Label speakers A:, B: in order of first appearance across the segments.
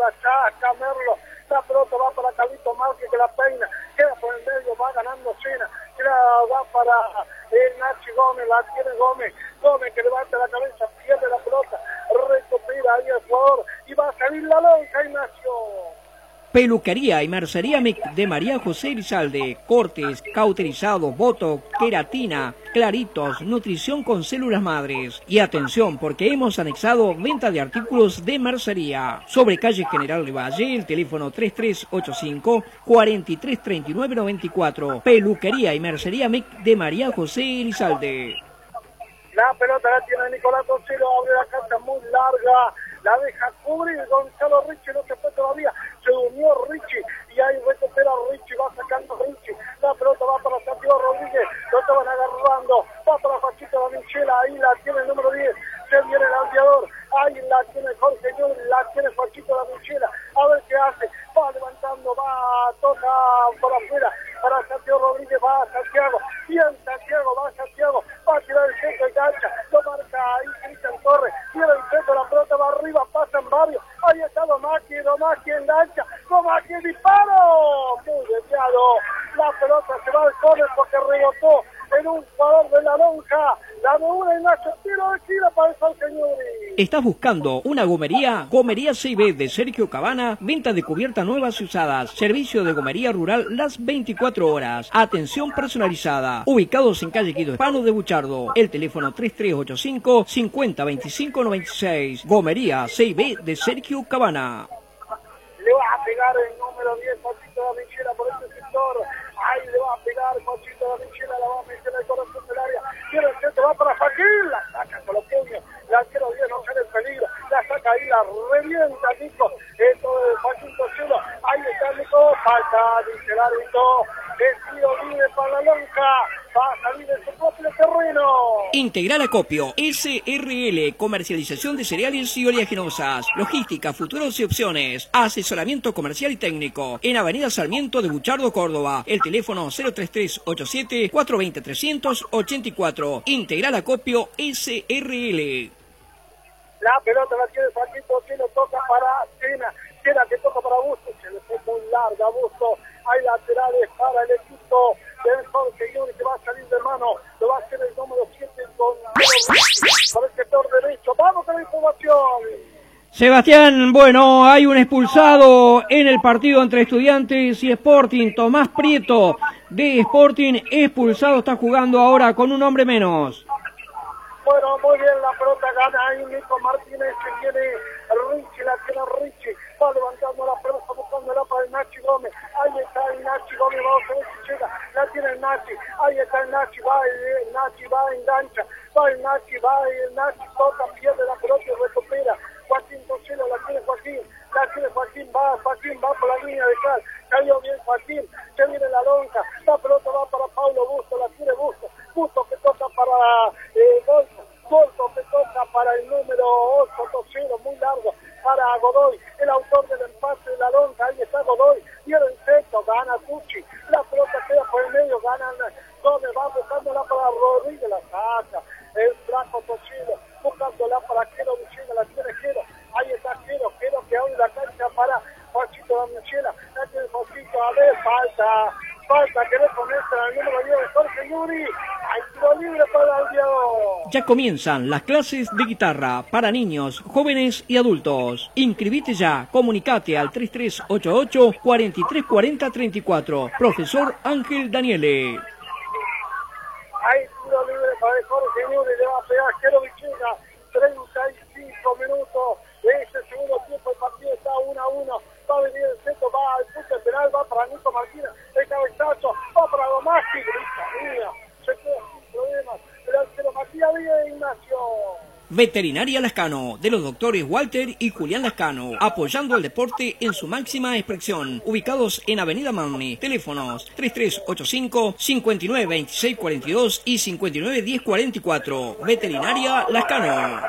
A: la saca Merlo, la pelota va para Carlito Márquez que la peina, queda por el medio, va ganando Cena, va para Nachi Gómez, la tiene Gómez que levanta la cabeza, pierde la pelota, recupera ahí el jugador y va a salir la lonja, Ignacio.
B: Peluquería y mercería de María José Elizalde, cortes, cauterizados, botox, queratina, claritos, nutrición con células madres. Y atención, porque hemos anexado venta de artículos de mercería. Sobre calle General Valle, el teléfono 3385-433994. Peluquería y mercería de María José Elizalde.
A: La pelota la tiene Nicolás Tocero, abre la cancha muy larga, la deja cubrir Gonzalo Ricci, no se fue todavía, se durmió Ricci y ahí recupera Ricci, va sacando Ricci, la pelota va para Santiago Rodríguez, lo estaban agarrando, va para Pachito La Michela, ahí la tiene el número 10, se viene el aviador, ahí la tiene Jorge Yuri, la tiene Pachito La Michela, a ver qué hace, va levantando, toca por afuera, para Santiago Rodríguez, va Santiago, bien Santiago, va a tirar el centro de cancha, lo marca ahí Cristian Torres, tira el centro, la pelota va arriba, pasan varios, ahí está Domaki engancha, Domaki disparo, muy desviado, la pelota se va al córner porque rebotó en un jugador de la lonja, la de una en la tiro de esquina para el señor.
B: ¿Estás buscando una gomería? Gomería C&B de Sergio Cabana, venta de cubiertas nuevas y usadas, servicio de gomería rural las 24 horas, atención personalizada, ubicados en calle Guido Hispano de Buchardo, el teléfono 3385-502596, gomería C&B de Sergio Cabana.
A: Le va a pegar el número 10, Pachito La Michela por este sector, ahí le va a pegar Pachito La Michela, la va a meter al corazón del área, tiene el centro, va para Joaquín, la saca con los puños, la quiero 10, no sale el peligro, la saca ahí, la revienta Nico, esto de Joaquín Tocelo, ahí está Nico, falta, dice el árbitro, el tiro libre para la lonja, va a salir de su propio terreno.
B: Integral Acopio, SRL, comercialización de cereales y oleaginosas, logística, futuros y opciones, asesoramiento comercial y técnico, en Avenida Sarmiento de Buchardo, Córdoba, el teléfono 033-87-420-384, Integral Acopio, SRL.
A: La pelota la tiene Joaquito, que lo toca para Cena que toca para Busto, se le fue muy larga Busto, hay laterales para el equipo del Jorge Yuri que va a salir de mano, lo va a hacer el número 7 con para el sector derecho, vamos con la información.
B: Sebastián, bueno, hay un expulsado en el partido entre Estudiantes y Sporting, Tomás Prieto de Sporting, expulsado, está jugando ahora con un hombre menos.
A: Bueno, muy bien, la pelota gana ahí Nico Martínez, que tiene Ricci, la tiene Ricci, va levantando la pelota, buscándola para el Nachi Gómez, ahí está el Nachi Gómez, vamos a ver si llega, la tiene el Nachi, ahí está el Nachi, va el engancha, va el Nachi, toca, pierde la pelota y recupera, Joaquín Tocelo, la tiene Joaquín, va por la línea de cal, cayó bien Joaquín, se viene la lonja, la pelota va para Paulo Busto, la tiene Busto que toca para Golfo que toca para el número 8, Tocelo, muy largo, para Godoy, el autor del empate de la lonja, ahí está Godoy, tiene el centro, gana Tucci, la pelota queda por el medio, gana Gómez, va buscándola para Rodríguez, la saca, el flaco Tocelo, buscándola para Quero Michela, la tiene Quero, ahí está Quero que abre la cancha para Pachito La Michela, la tiene Pachito, a ver, falta que le conecta al número 10 de Jorge Yuri, hay tiro libre para el Diego.
B: Ya comienzan las clases de guitarra para niños, jóvenes y adultos. Inscribite ya, comunicate al 3388-434034. Profesor Ángel Daniele.
A: Hay tiro libre para el Jorge Yuri, le va a pegar Quero Michela, 35 minutos de este segundo tiempo, el partido está 1-1, va a venir el centro, va al punto penal, va para Nico Martínez, el cabezazo, va para Domasti, se queda sin problemas, el arquero Matías Díaz de Ignacio.
B: Veterinaria Lascano, de los doctores Walter y Julián Lascano, apoyando al deporte en su máxima expresión, ubicados en Avenida Mauni, teléfonos 3385-592642 y 591044, Veterinaria Lascano.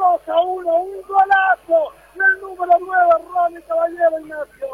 A: 2-1, un golazo del número 9, Ronnie Caballero, Ignacio.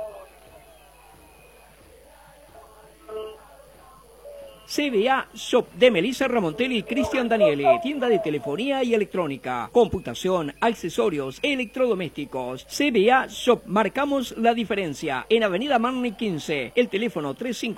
B: CBA Shop de Melissa Ramontelli y Cristian Daniele, tienda de telefonía y electrónica, computación, accesorios, electrodomésticos. CBA Shop, marcamos la diferencia. En Avenida Marne 15, el teléfono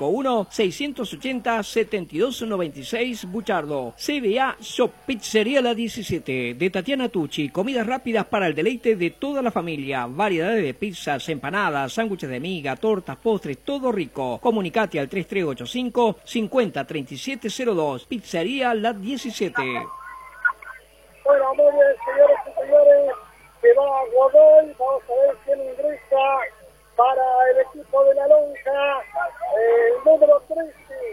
B: 351-680-7296, Buchardo. CBA Shop, Pizzería La 17, de Tatiana Tucci, comidas rápidas para el deleite de toda la familia, variedades de pizzas, empanadas, sándwiches de miga, tortas, postres, todo rico. Comunicate al 3385 503702, Pizzería La 17.
A: Bueno, muy bien, señores y señores, se va a Godoy, vamos a ver quién ingresa para el equipo de la lonja, el número 13,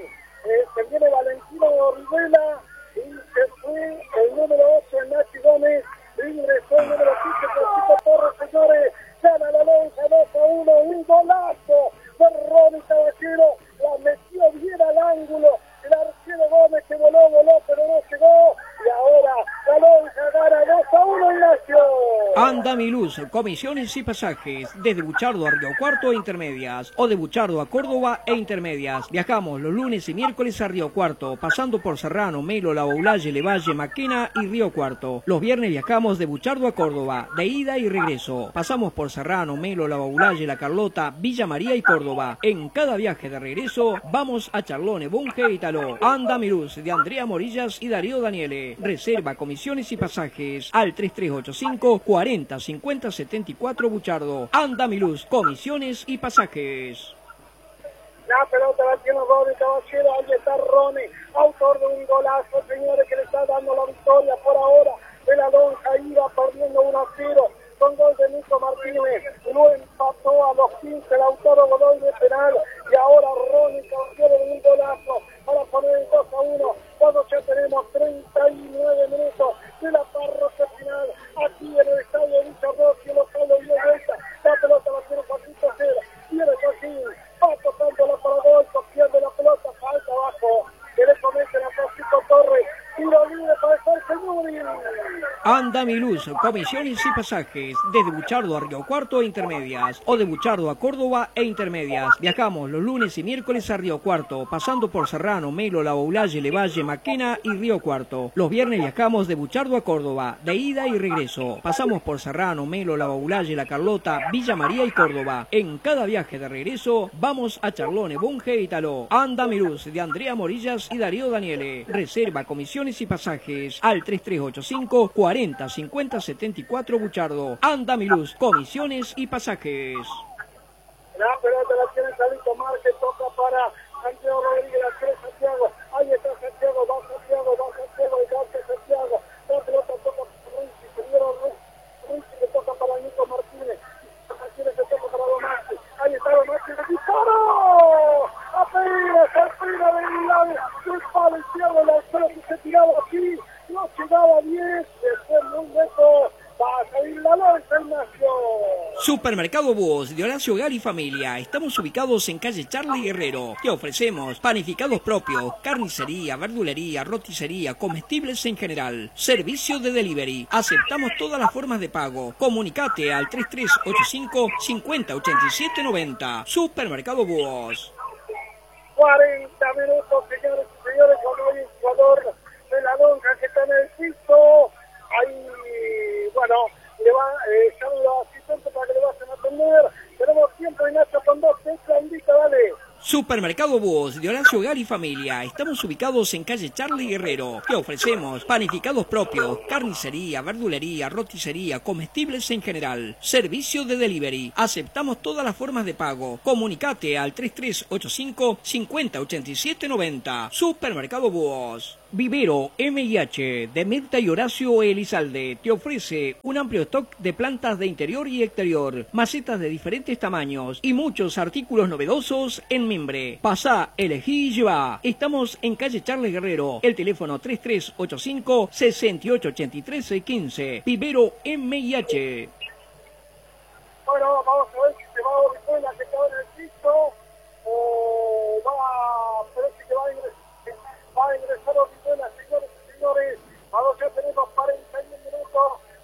A: se viene Valentino Rivela, y se fue el número 8, Nachi Gómez, ingresó el número 15, Francisco Torres, señores, gana la lonja 2-1, un golazo de Ronnie Caballero, la metió bien al ángulo, el arquero Gómez que voló, pero no llegó, y ahora la lonja gana 2-1, Ignacio.
B: Anda mi luz, comisiones y pasajes, desde Buchardo a Río Cuarto e Intermedias, o de Buchardo a Córdoba e Intermedias. Viajamos los lunes y miércoles a Río Cuarto, pasando por Serrano, Melo, La Boulaye, Levalle, Maquena y Río Cuarto. Los viernes viajamos de Buchardo a Córdoba, de ida y regreso. Pasamos por Serrano, Melo, La Boulaye, La Carlota, Villa María y Córdoba. En cada viaje de regreso, vamos a Charlone, Bunge y Taló. Anda mi luz, de Andrea Morillas y Darío Daniele. Reserva, comisiones y pasajes al 3385 40 50 74 Buchardo. Anda mi luz, comisiones y pasajes.
A: La pelota la tiene Ronnie Caballero, ahí está Ronnie, autor de un golazo, señores, que le está dando la victoria por ahora de la lonja, iba perdiendo 1-0 con gol de Nico Martínez, lo empató a los 15 el autor Godoy de penal, y ahora Ronnie Caballero de un golazo para poner el 2-1, cuando ya tenemos 39 minutos de la parroquia final, aquí en el estadio de Villa Rossi, local de Villa Vuelta, la pelota la tiene Paquito Cera, viene Joaquín, va tocándola para gol, pierde la pelota, falta abajo, que le cometen a Francisco Torres, tiro libre para el Jorge Nuri.
B: Anda mi luz, comisiones y pasajes, desde Buchardo a Río Cuarto e Intermedias, o de Buchardo a Córdoba e Intermedias. Viajamos los lunes y miércoles a Río Cuarto, pasando por Serrano, Melo, La Boulaye, Levalle, Maquena y Río Cuarto. Los viernes viajamos de Buchardo a Córdoba, de ida y regreso. Pasamos por Serrano, Melo, La Boulaye, La Carlota, Villa María y Córdoba. En cada viaje de regreso, vamos a Charlone, Bunge y Taló. Anda mi luz, de Andrea Morillas y Darío Daniele. Reserva, comisiones y pasajes al 3385 40 50 74 Buchardo. Anda mi luz, comisiones y pasajes.
A: La pelota la tiene Salito Márquez, toca para Santiago Rodríguez, la quiere Santiago, ahí está Santiago, va Santiago, y va Santiago, la pelota toca para Rinchi, primero Rinchi que toca para Nico Martínez se toca para Domacci, ahí está Domacci, ¡le disparó! Apenas al final del palo izquierdo, la altura que se tiraba aquí, no llegaba bien, después muy lejos, va a salir la lonja, Ignacio.
B: Supermercado Búhos de Horacio Hogar y Familia. Estamos ubicados en calle Charlie Guerrero. Te ofrecemos panificados propios, carnicería, verdulería, roticería, comestibles en general. Servicio de delivery. Aceptamos todas las formas de pago. Comunicate al 3385 50 87 90. Supermercado Búhos.
A: 40 minutos, señores y señores, cuando hay un jugador de la lonja que está en el piso. Ahí, bueno, le va, llama a los asistentes para que le vayan a atender. Tenemos tiempo, Ignacio, con 2 teclas, indica, dale.
B: Supermercado Búhos de Horacio Hogar y Familia. Estamos ubicados en calle Charlie Guerrero. Te ofrecemos panificados propios, carnicería, verdulería, roticería, comestibles en general. Servicio de delivery. Aceptamos todas las formas de pago. Comunicate al 3385 50 87 90. Supermercado Búhos. Vivero M&H de Mirta y Horacio Elizalde te ofrece un amplio stock de plantas de interior y exterior, macetas de diferentes tamaños y muchos artículos novedosos en mimbre. Pasá, elegí y lleva. Estamos en calle Charles Guerrero. El teléfono 3385 6883 15. Vivero M&H.
A: Bueno, vamos a ver si se va a Orihuela que está en el piso o parece que va a ingresar Orihuela, señores y señores. Vamos, ya tenemos 41 minutos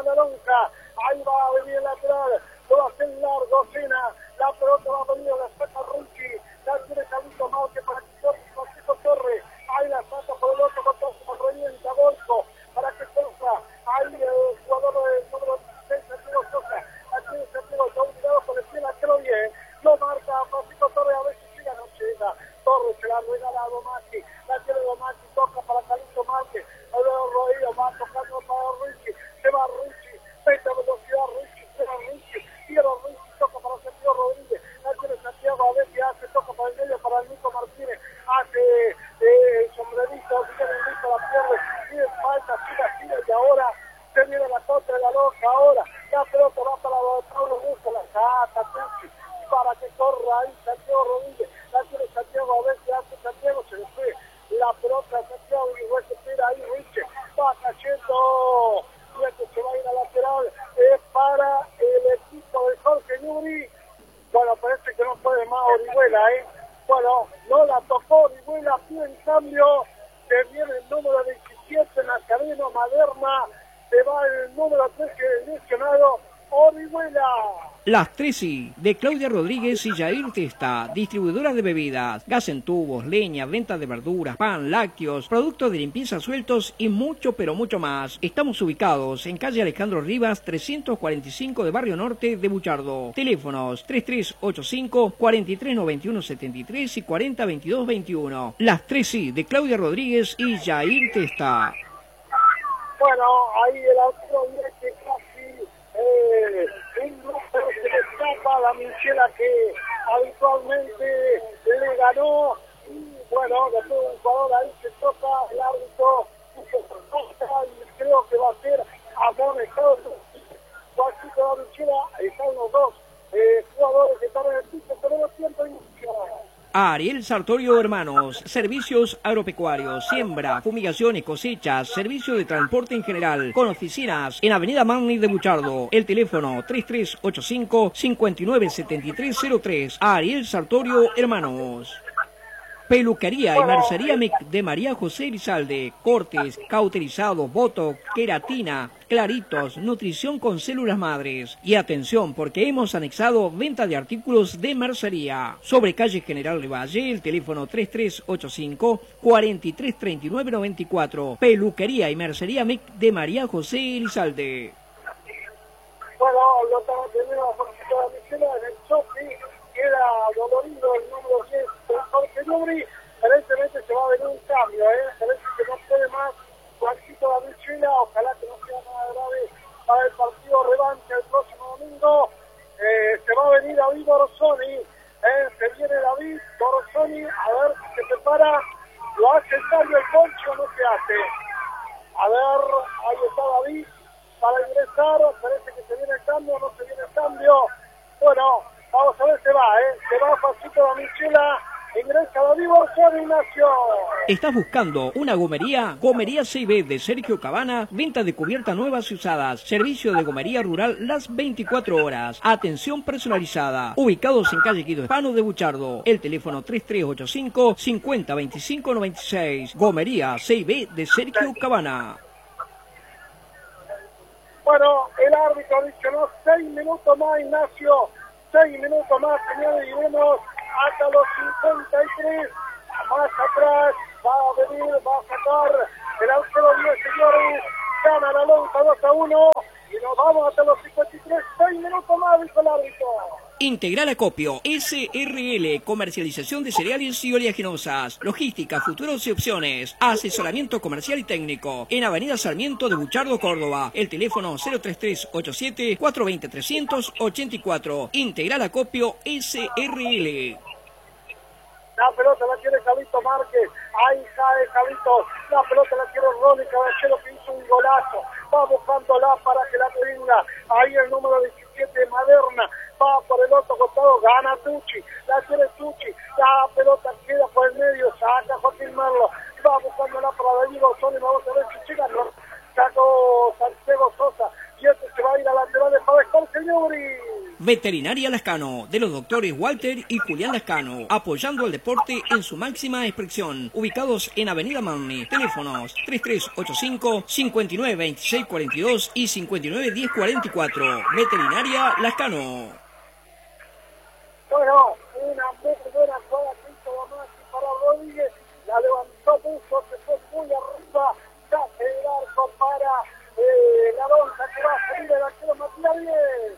A: la lonja, ahí va a venir el lateral, lo va a hacer largo, Sena, la pelota va a venir, la saca Rucci, la tiene Carlito Márquez para que Francisco Torres, ahí la saca por el otro costado, revienta Golfo, para que Sosa, ahí el jugador del número 16, Santiago Sosa, aquí el Santiago está ubicado con el pie, la que lo bien, lo marca Francisco Torres, a ver si llega, no llega, Torres se la regala a Domati, la tiene Domati, toca para Carlito Márquez, Rodríguez va tocando para Rucci, se va Rucci, mete a velocidad Rucci, se va Rucci, tira Rucci, toca para Santiago Rodríguez, la tiene Santiago, a ver si hace, toca para el medio, para el Nico Martínez, hace el sombrerito, viene el Nico, la pierde, tiene falta, siga, y ahora se viene la contra de la loca, ahora la pelota va para Pablo Busto, la saca Tucci, para que corra ahí Santiago Rodríguez, la tiene Santiago, a ver si hace Santiago, se le fue la pelota a Santiago y recupera ahí Riche, va cayendo, y este se va a ir a lateral, es para el equipo de Jorge Newbery. Bueno, parece que no puede más Orihuela, bueno, no la tocó Orihuela, pide en cambio, se viene el número 17, Nazareno Maderna, se va el número 13 lesionado, Orihuela.
B: Las 13 de Claudia Rodríguez y Jair Testa, distribuidoras de bebidas, gas en tubos, leña, venta de verduras, pan, lácteos, productos de limpieza sueltos y mucho pero mucho más. Estamos ubicados en calle Alejandro Rivas 345 de Barrio Norte de Buchardo. Teléfonos 3385 439173 y 402221. Las 13 de Claudia Rodríguez y Jair Testa.
A: Bueno, ahí el arquero que casi un grupo se le escapa a la Michela que habitualmente le ganó. Y bueno, después un jugador ahí se toca, el árbitro y creo que va a ser amonestado. Juancito la Michela, están los dos jugadores que están en el piso, pero no tiempo inicio.
B: Ariel Sartorio Hermanos, servicios agropecuarios, siembra, fumigaciones, cosechas, servicio de transporte en general, con oficinas en Avenida Magni de Buchardo. El teléfono 3385-597303. Ariel Sartorio Hermanos. Peluquería y mercería de María José Elizalde, cortes, cauterizados, botox, queratina, claritos, nutrición con células madres. Y atención, porque hemos anexado venta de artículos de mercería. Sobre calle General Valle, el teléfono 3385-433994. Peluquería y mercería de María José Elizalde.
A: Bueno, lo estamos teniendo a Michela en el shopping, queda dolorido el número 10 de Jorge Newbery, aparentemente se va a venir un cambio, parece que no puede más Juancito la Michela, ojalá que no sea nada grave para el partido revancha el próximo domingo, se va a venir David Borsoni, se viene David Borsoni, a ver si se prepara, lo hace el cambio el Poncho, no se hace, a ver, ahí está David, para ingresar, parece que se viene el cambio, no se viene el cambio, bueno, vamos a ver, se va Juancito la Michela, ingresa David Borsoni, Ignacio.
B: ¿Estás buscando una gomería? Gomería CB de Sergio Cabana, venta de cubiertas nuevas y usadas, servicio de gomería rural las 24 horas, atención personalizada, ubicados en calle Guido Hispano de Buchardo, el teléfono 3385-502596, gomería CB de Sergio Cabana.
A: Bueno, el árbitro adicionó 6 minutos más, Ignacio, 6 minutos más, señores, y vemos hasta los 53, más atrás, va a venir, va a sacar el arquero 10, señores, gana la lonja 2-1, y nos vamos hasta los 53, 6 minutos más, dijo el árbitro.
B: Integral Acopio, SRL, comercialización de cereales y oleaginosas, logística, futuros y opciones, asesoramiento comercial y técnico, en Avenida Sarmiento de Buchardo, Córdoba, el teléfono 033-87-420-384, Integral Acopio, SRL.
A: La pelota la tiene Carlito Márquez, ahí cae Carlito, la pelota la tiene Ronnie Caballero que hizo un golazo, va buscándola para que la tenga, ahí el número 17 Maderna, va por el otro costado, gana Tucci, la tiene Tucci, la pelota queda por el medio, saca Joaquín Merlo, va buscándola para David Borsoni, vamos a ver si llega, sacó Santiago Sosa, y este se va a ir a laterales para Jorge Newbery.
B: Veterinaria Lascano, de los doctores Walter y Julián Lascano, apoyando al deporte en su máxima expresión. Ubicados en Avenida Manne. Teléfonos 3385 592642 y 591044. Veterinaria Lascano.
A: Bueno, una muy buena jugada para Rodríguez, la levantó mucho, se fue muy arriba, casi el arco para la lonja que va a salir el arquero Matías Díez.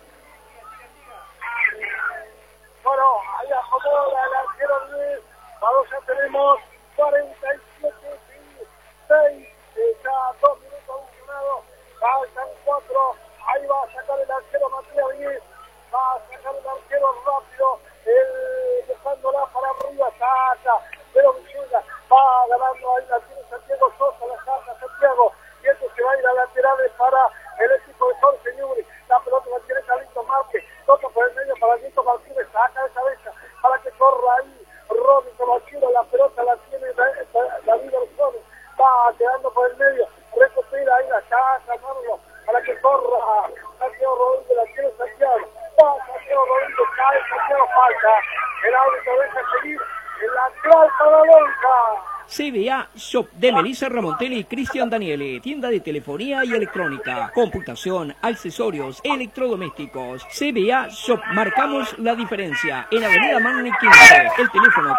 A: Bueno, ahí acomoda el arquero Díez, ahora ya tenemos 47 y 6, ya 2 minutos funcionados, faltan 4, ahí va a sacar el arquero Matías Díez, va a sacar el arquero rápido, dejándola para arriba, saca, pero Villegas va ganando ahí, la tiene Santiago Sosa, la saca Santiago, y esto se va a ir a laterales para el equipo de Jorge Newbery, la pelota la tiene Carlitos Márquez, toca por el medio para Nito Martínez, saca de cabeza para que corra ahí Robinson Machino, la pelota la tiene David Orsoni, va quedando por el medio, recupera ahí la saca Marlo, para que corra Santiago Rodríguez, la tiene Santiago, va Santiago Rodríguez, cae Santiago, falta, el árbitro deja seguir en la actual Salamanca.
B: CBA Shop de Melissa Ramontelli y Cristian Daniele, tienda de telefonía y electrónica, computación, accesorios, electrodomésticos. CBA Shop, marcamos la diferencia. En Avenida Manne 15, el teléfono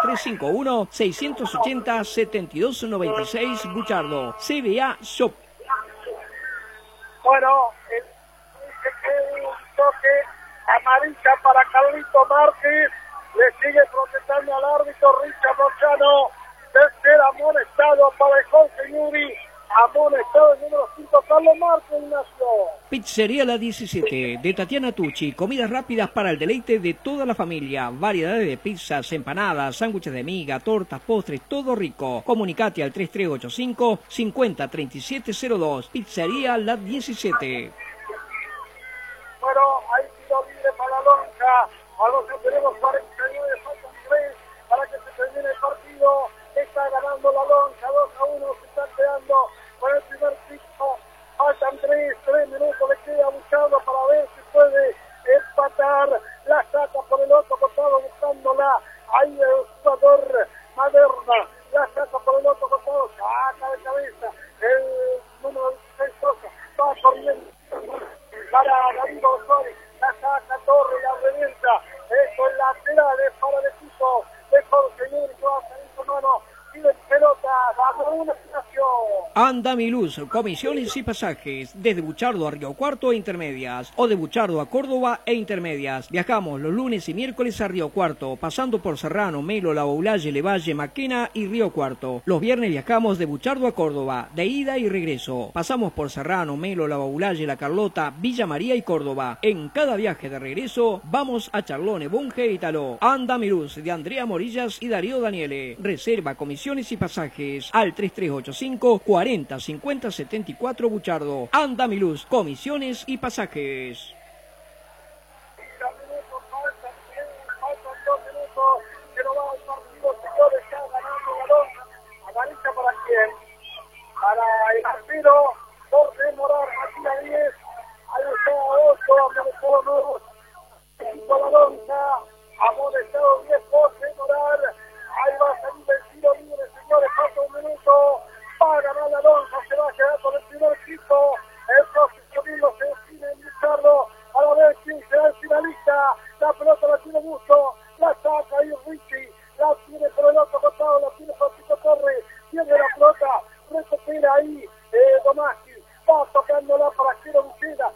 B: 351-680-7296, Buchardo. CBA Shop.
A: Bueno, un toque amarilla para Carlito Márquez, le sigue protestando al árbitro Richard Mochano. Tercer amonestado para el Jorge Newbery, amonestado el número 5, Carlos Márquez, Ignacio.
B: Pizzería La 17, de Tatiana Tucci, comidas rápidas para el deleite de toda la familia, variedades de pizzas, empanadas, sándwiches de miga, tortas, postres, todo rico. Comunicate al 3385 503702, Pizzería La 17.
A: Bueno, ahí tiro libre para la lonja, a los que tenemos 49, faltan 3 para que se termine el partido. Está ganando la lonja, 2-1, se está quedando con el primer piso, faltan 3 minutos, le queda buscando para ver si puede empatar, la saca por el otro costado buscándola, ahí el jugador Maderna, la saca por el otro costado, saca de cabeza, el número 16 Sosa, va corriendo para David Orsoni, la saca Torre, la revienta, eso es lateral, es para el equipo de Jorge Newbery, que va a salir con mano.
B: Anda mi luz, comisiones y pasajes, desde Buchardo a Río Cuarto e Intermedias, o de Buchardo a Córdoba e Intermedias. Viajamos los lunes y miércoles a Río Cuarto, pasando por Serrano, Melo, La Boulaye, Levalle, Maquena y Río Cuarto. Los viernes viajamos de Buchardo a Córdoba, de ida y regreso. Pasamos por Serrano, Melo, La Boulaye, La Carlota, Villa María y Córdoba. En cada viaje de regreso, vamos a Charlone, Bunge y Taló. Anda mi luz, de Andrea Morillas y Darío Daniele. Reserva, comisiones y pasajes al 3385 40 50 74 Buchardo. Anda mi luz, comisiones y pasajes.